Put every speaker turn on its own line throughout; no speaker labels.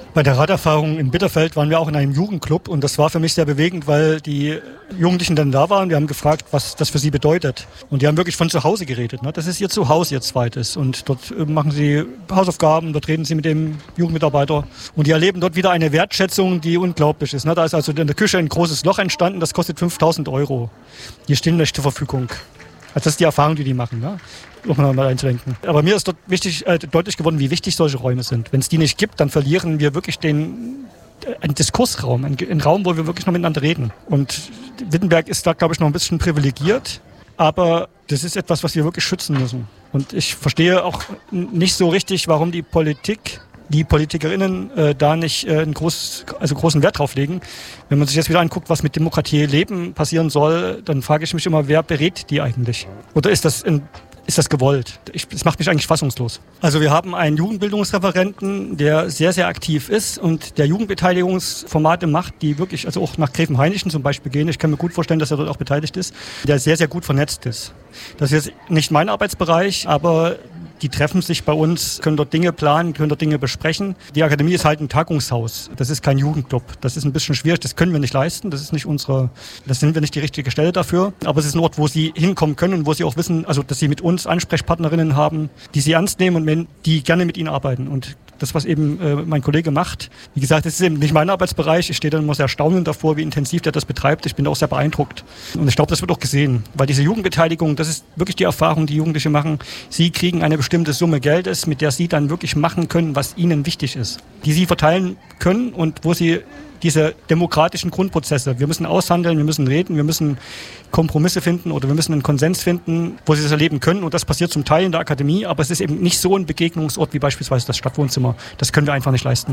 Bei der Raderfahrung in Bitterfeld waren wir auch in einem Jugendclub und das war für mich sehr bewegend, weil die Jugendlichen dann da waren. Wir haben gefragt, was das für sie bedeutet. Und die haben wirklich von zu Hause geredet. Das ist ihr Zuhause, ihr zweites. Und dort machen sie Hausaufgaben, dort reden sie mit dem Jugendmitarbeiter. Und die erleben dort wieder eine Wertschätzung, die unglaublich ist. Da ist also in der Küche ein großes Loch entstanden, das kostet 5.000 €. Die stehen nicht zur Verfügung. Also das ist die Erfahrung, die machen, um mal einzulenken. Aber mir ist dort deutlich geworden, wie wichtig solche Räume sind. Wenn es die nicht gibt, dann verlieren wir wirklich einen Diskursraum, einen Raum, wo wir wirklich noch miteinander reden. Und Wittenberg ist da, glaube ich, noch ein bisschen privilegiert. Aber das ist etwas, was wir wirklich schützen müssen. Und ich verstehe auch nicht so richtig, warum die Politikerinnen da nicht großen Wert drauf legen. Wenn man sich jetzt wieder anguckt, was mit Demokratie leben passieren soll, dann frage ich mich immer, wer berät die eigentlich? Oder ist das gewollt? Das macht mich eigentlich fassungslos. Also wir haben einen Jugendbildungsreferenten, der sehr, sehr aktiv ist und der Jugendbeteiligungsformate macht, die wirklich, also auch nach Gräfenhainichen zum Beispiel gehen. Ich kann mir gut vorstellen, dass er dort auch beteiligt ist, der sehr, sehr gut vernetzt ist. Das ist jetzt nicht mein Arbeitsbereich, aber die treffen sich bei uns, können dort Dinge planen, können dort Dinge besprechen. Die Akademie ist halt ein Tagungshaus. Das ist kein Jugendclub. Das ist ein bisschen schwierig. Das können wir nicht leisten. Das sind wir nicht die richtige Stelle dafür. Aber es ist ein Ort, wo sie hinkommen können und wo sie auch wissen, also, dass sie mit uns Ansprechpartnerinnen haben, die sie ernst nehmen und die gerne mit ihnen arbeiten. Und das, was eben mein Kollege macht, wie gesagt, das ist eben nicht mein Arbeitsbereich. Ich stehe dann immer sehr staunend davor, wie intensiv der das betreibt. Ich bin auch sehr beeindruckt. Und ich glaube, das wird auch gesehen. Weil diese Jugendbeteiligung, das ist wirklich die Erfahrung, die Jugendliche machen. Sie kriegen eine bestimmte Summe Geldes, mit der sie dann wirklich machen können, was ihnen wichtig ist. Die sie verteilen können und wo sie diese demokratischen Grundprozesse, wir müssen aushandeln, wir müssen reden, wir müssen Kompromisse finden oder wir müssen einen Konsens finden, wo sie das erleben können. Und das passiert zum Teil in der Akademie, aber es ist eben nicht so ein Begegnungsort wie beispielsweise das Stadtwohnzimmer. Das können wir einfach nicht leisten.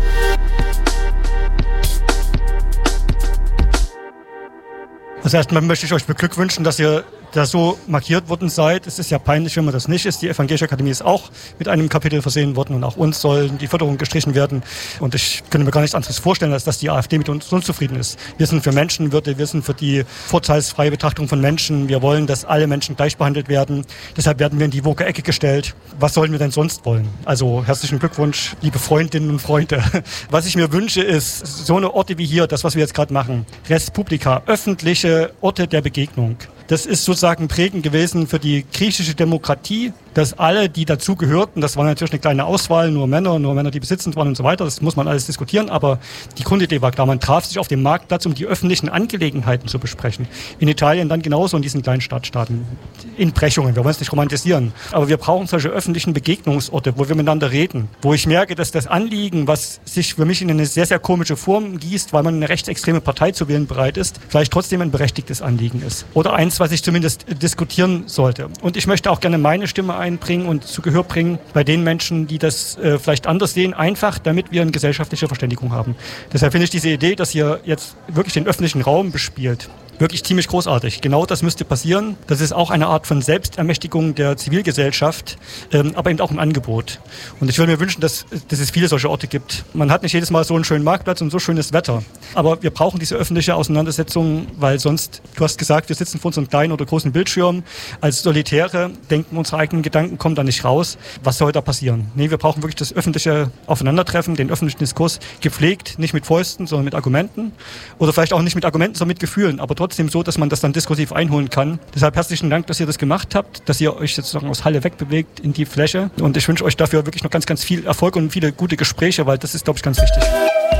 Also erstmal möchte ich euch beglückwünschen, dass ihr da so markiert worden seid. Es ist ja peinlich, wenn man das nicht ist. Die Evangelische Akademie ist auch mit einem Kapitel versehen worden und auch uns sollen die Förderung gestrichen werden. Und ich könnte mir gar nichts anderes vorstellen, als dass die AfD mit uns unzufrieden ist. Wir sind für Menschenwürde, wir sind für die vorteilsfreie Betrachtung von Menschen. Wir wollen, dass alle Menschen gleich behandelt werden. Deshalb werden wir in die woke Ecke gestellt. Was sollen wir denn sonst wollen? Also herzlichen Glückwunsch, liebe Freundinnen und Freunde. Was ich mir wünsche, ist so eine Orte wie hier, das, was wir jetzt gerade machen. Res Publica, öffentliche Orte der Begegnung. Das ist sozusagen prägend gewesen für die griechische Demokratie, dass alle, die dazu gehörten, das war natürlich eine kleine Auswahl, nur Männer, die besitzend waren und so weiter, das muss man alles diskutieren, aber die Grundidee war klar, man traf sich auf dem Marktplatz, um die öffentlichen Angelegenheiten zu besprechen. In Italien dann genauso in diesen kleinen Stadtstaaten, in Brechungen, wir wollen es nicht romantisieren, aber wir brauchen solche öffentlichen Begegnungsorte, wo wir miteinander reden, wo ich merke, dass das Anliegen, was sich für mich in eine sehr, sehr komische Form gießt, weil man eine rechtsextreme Partei zu wählen bereit ist, vielleicht trotzdem ein berechtigtes Anliegen ist. Oder eins, was ich zumindest diskutieren sollte. Und ich möchte auch gerne meine Stimme einbringen und zu Gehör bringen bei den Menschen, die das vielleicht anders sehen, einfach damit wir eine gesellschaftliche Verständigung haben. Deshalb finde ich diese Idee, dass ihr jetzt wirklich den öffentlichen Raum bespielt, wirklich ziemlich großartig. Genau das müsste passieren. Das ist auch eine Art von Selbstermächtigung der Zivilgesellschaft, aber eben auch im Angebot. Und ich würde mir wünschen, dass es viele solche Orte gibt. Man hat nicht jedes Mal so einen schönen Marktplatz und so schönes Wetter. Aber wir brauchen diese öffentliche Auseinandersetzung, weil sonst, du hast gesagt, wir sitzen vor unseren kleinen oder großen Bildschirmen als Solitäre, denken unsere eigenen Gedanken, kommen da nicht raus. Was soll da passieren? Nee, wir brauchen wirklich das öffentliche Aufeinandertreffen, den öffentlichen Diskurs, gepflegt, nicht mit Fäusten, sondern mit Argumenten. Oder vielleicht auch nicht mit Argumenten, sondern mit Gefühlen, aber trotzdem so, dass man das dann diskursiv einholen kann. Deshalb herzlichen Dank, dass ihr das gemacht habt, dass ihr euch sozusagen aus Halle wegbewegt in die Fläche. Und ich wünsche euch dafür wirklich noch ganz, ganz viel Erfolg und viele gute Gespräche, weil das ist, glaube ich, ganz wichtig.